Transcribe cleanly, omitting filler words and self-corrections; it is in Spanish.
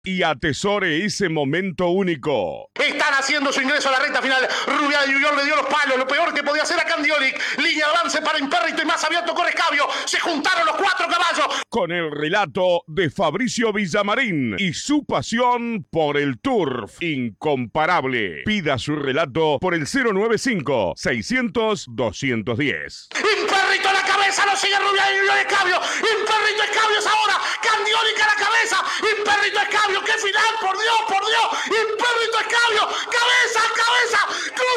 y atesore ese momento único. Están haciendo su ingreso a la recta final. Rubia de New York le dio los palos. Lo peor que podía hacer a Candiolic. Línea de avance para Impérrito y más abierto con Escabio. Se juntaron los 4 caballos. Con el relato de Fabricio Villamarín y su pasión por el turf incomparable. Pida su relato por el 095-600-210. Impérrito a la cabeza. Lo sigue Rubia de New York. Escabio. Impérrito Escabio es ahora. Candiolic a la cabeza. Impérrito Escabio. ¡Qué final! ¡Por Dios! ¡Por Dios! Impérrito Escabio. ¡Cabeza! ¡Cabeza!